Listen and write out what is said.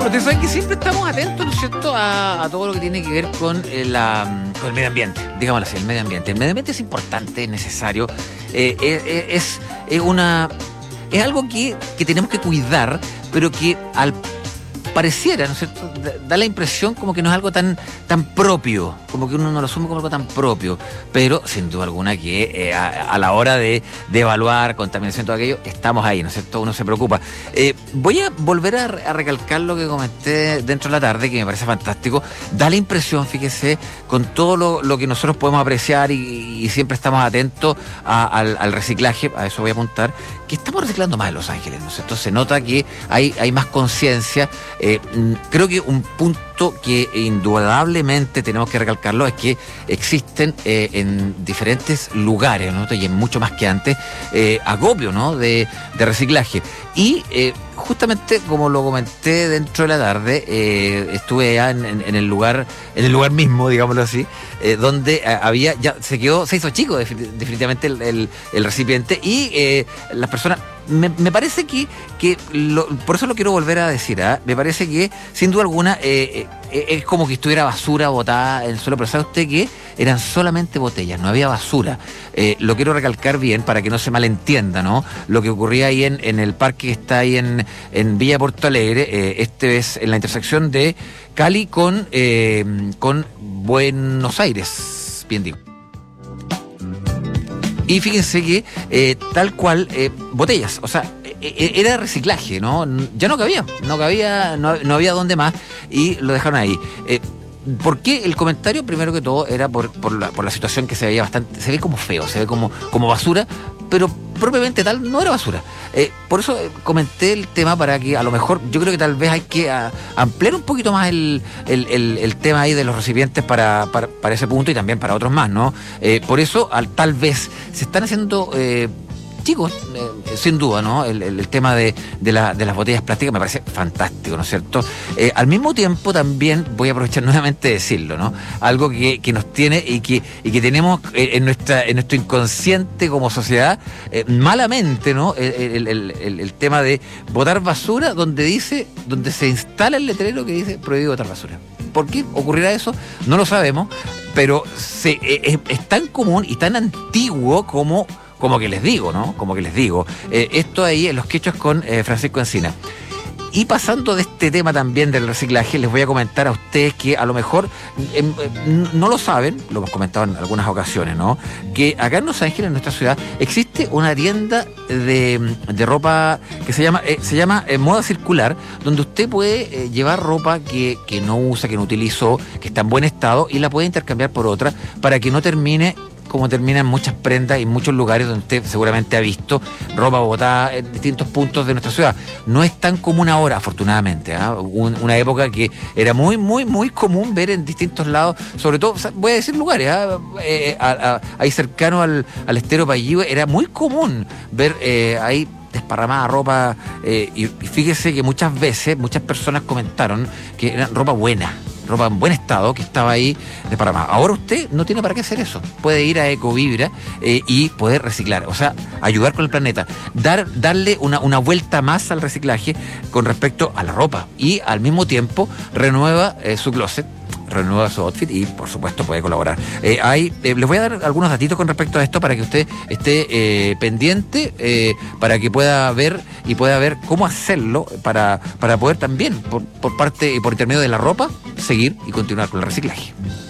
Ustedes saben que siempre estamos atentos, ¿no es cierto?, a todo lo que tiene que ver con el medio ambiente, digámoslo así, el medio ambiente. El medio ambiente es importante, es necesario, es algo que tenemos que cuidar, pero que al pareciera, ¿no es cierto?, da la impresión como que no es algo tan propio, como que uno no lo asume como algo tan propio, pero sin duda alguna que a la hora de evaluar contaminación y todo aquello, estamos ahí, ¿no es cierto?, uno se preocupa. Voy a volver a recalcar lo que comenté dentro de la tarde, que me parece fantástico. Da la impresión, fíjese, con todo lo que nosotros podemos apreciar y siempre estamos atentos al reciclaje, a eso voy a apuntar, que estamos reciclando más en Los Ángeles, ¿no es cierto? Se nota que hay más conciencia. Creo que un punto que indudablemente tenemos que recalcarlo es que existen en diferentes lugares, ¿no?, y en mucho más que antes, acopio, ¿no?, de reciclaje. Y justamente como lo comenté dentro de la tarde, estuve ya en el lugar mismo, digámoslo así, donde se hizo chico definitivamente el recipiente, y las personas, me parece que por eso lo quiero volver a decir, me parece que sin duda alguna es como que estuviera basura botada en el suelo, pero ¿sabe usted qué? Eran solamente botellas, no había basura. Lo quiero recalcar bien para que no se malentienda, ¿no? Lo que ocurría ahí en el parque que está ahí en Villa Porto Alegre, es en la intersección de Cali con Buenos Aires, bien digo. Y fíjense que tal cual, botellas, o sea, era reciclaje, ¿no? Ya no había dónde más, y lo dejaron ahí. ¿Por qué el comentario? Primero que todo era por la situación que se veía bastante, se ve como feo, se ve como basura, pero propiamente tal no era basura. Por eso comenté el tema, para que a lo mejor, yo creo que tal vez hay que ampliar un poquito más el tema ahí de los recipientes para ese punto, y también para otros más, ¿no? Por eso tal vez se están haciendo chicos, sin duda, ¿no? El tema de las botellas plásticas me parece fantástico, ¿no es cierto? Al mismo tiempo también voy a aprovechar nuevamente de decirlo, ¿no? Algo que nos tiene y que tenemos en nuestro inconsciente como sociedad, malamente, ¿no? El tema de botar basura, donde se instala el letrero que dice prohibido botar basura. ¿Por qué ocurrirá eso? No lo sabemos, pero es tan común y tan antiguo como que les digo, ¿no? Como que les digo. Esto ahí en Los Quechos con Francisco Encina. Y pasando de este tema también del reciclaje, les voy a comentar a ustedes que a lo mejor no lo saben, lo hemos comentado en algunas ocasiones, ¿no? Que acá en Los Ángeles, en nuestra ciudad, existe una tienda de ropa que se llama Moda Circular, donde usted puede llevar ropa que no usa, que no utilizó, que está en buen estado, y la puede intercambiar por otra, para que no termine como terminan muchas prendas y muchos lugares donde usted seguramente ha visto ropa botada en distintos puntos de nuestra ciudad. No es tan común ahora, afortunadamente, ¿eh? Una época que era muy, muy, muy común ver en distintos lados, sobre todo, voy a decir lugares, ahí cercano al estero Payihue, era muy común ver ahí desparramada ropa, y fíjese que muchas veces muchas personas comentaron que era ropa en buen estado, que estaba ahí desparramada. Ahora usted no tiene para qué hacer eso. Puede ir a Ecovibra y poder reciclar, o sea, ayudar con el planeta, darle una vuelta más al reciclaje con respecto a la ropa, y al mismo tiempo renueva su closet, renueva su outfit, y por supuesto puede colaborar. Les voy a dar algunos datitos con respecto a esto para que usted esté pendiente, para que pueda ver cómo hacerlo para poder también por parte y por intermedio de la ropa seguir y continuar con el reciclaje.